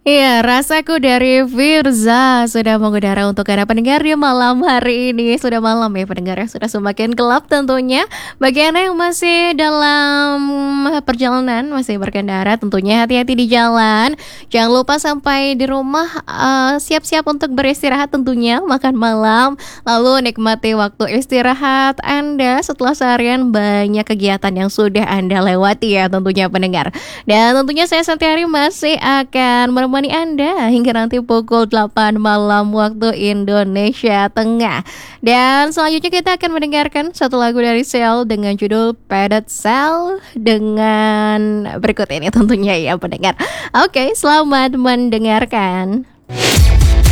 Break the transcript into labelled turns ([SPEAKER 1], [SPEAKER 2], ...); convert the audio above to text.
[SPEAKER 1] Iya, rasaku dari Firza sudah mengudara untuk Anda pendengar di malam hari ini. Sudah malam ya pendengar ya, sudah semakin gelap tentunya. Bagi Anda yang masih dalam perjalanan, masih berkendara, tentunya hati-hati di jalan. Jangan lupa sampai di rumah siap-siap untuk beristirahat tentunya, makan malam. Lalu nikmati waktu istirahat Anda setelah seharian banyak kegiatan yang sudah Anda lewati ya tentunya pendengar. Dan tentunya saya Santiari masih akan menemani Anda hingga nanti pukul 8 malam waktu Indonesia Tengah. Dan selanjutnya kita akan mendengarkan satu lagu dari Cell dengan judul Padat Cell dengan berikut ini tentunya ya pendengar. Oke, selamat mendengarkan.